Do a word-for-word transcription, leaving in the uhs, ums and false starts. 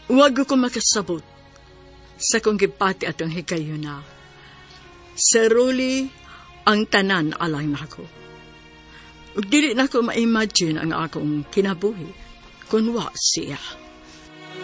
Huwag ko makasabot sa kong gipati atong hikayo na. Saruli ang tanan alang nako. Ug dili nako ma-imagine ang akong kinabuhi kung wa siya.